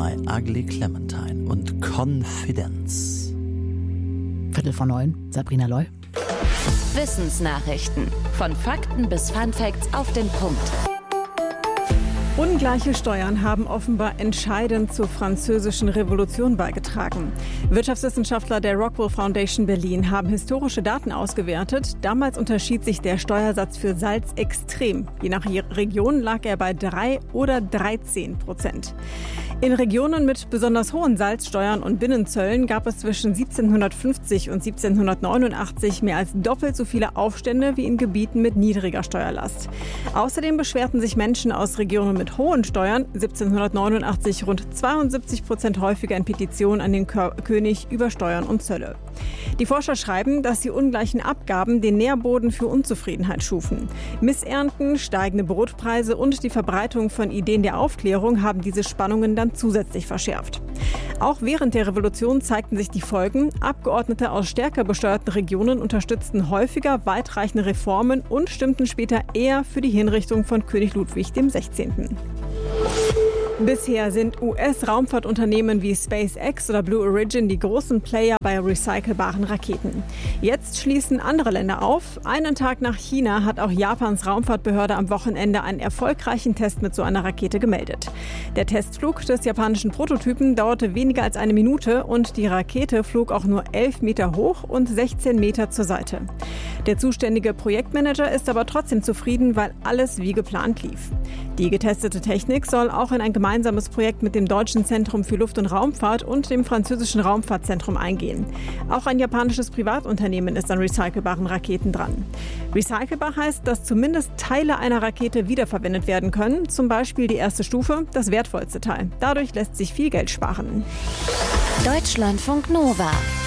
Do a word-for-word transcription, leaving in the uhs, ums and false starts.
My Ugly Clementine und Confidence. Viertel vor neun, Sabrina Loy. Wissensnachrichten. Von Fakten bis Funfacts auf den Punkt. Ungleiche Steuern haben offenbar entscheidend zur Französischen Revolution beigetragen. Wirtschaftswissenschaftler der Rockwell Foundation Berlin haben historische Daten ausgewertet. Damals unterschied sich der Steuersatz für Salz extrem. Je nach Region lag er bei drei oder dreizehn Prozent. In Regionen mit besonders hohen Salzsteuern und Binnenzöllen gab es zwischen siebzehnhundertfünfzig und siebzehnhundertneunundachtzig mehr als doppelt so viele Aufstände wie in Gebieten mit niedriger Steuerlast. Außerdem beschwerten sich Menschen aus Regionen mit hohen Steuern siebzehnhundertneunundachtzig rund zweiundsiebzig Prozent häufiger in Petitionen an den König über Steuern und Zölle. Die Forscher schreiben, dass die ungleichen Abgaben den Nährboden für Unzufriedenheit schufen. Missernten, steigende Brotpreise und die Verbreitung von Ideen der Aufklärung haben diese Spannungen dann zusätzlich verschärft. Auch während der Revolution zeigten sich die Folgen. Abgeordnete aus stärker besteuerten Regionen unterstützten häufiger weitreichende Reformen und stimmten später eher für die Hinrichtung von König Ludwig der Sechzehnten. Bisher sind U S-Raumfahrtunternehmen wie SpaceX oder Blue Origin die großen Player bei recycelbaren Raketen. Jetzt schließen andere Länder auf. Einen Tag nach China hat auch Japans Raumfahrtbehörde am Wochenende einen erfolgreichen Test mit so einer Rakete gemeldet. Der Testflug des japanischen Prototypen dauerte weniger als eine Minute und die Rakete flog auch nur elf Meter hoch und sechzehn Meter zur Seite. Der zuständige Projektmanager ist aber trotzdem zufrieden, weil alles wie geplant lief. Die getestete Technik soll auch in ein gemeinsames Projekt mit dem Deutschen Zentrum für Luft- und Raumfahrt und dem französischen Raumfahrtzentrum eingehen. Auch ein japanisches Privatunternehmen ist an recycelbaren Raketen dran. Recycelbar heißt, dass zumindest Teile einer Rakete wiederverwendet werden können, zum Beispiel die erste Stufe, das wertvollste Teil. Dadurch lässt sich viel Geld sparen. Deutschlandfunk Nova.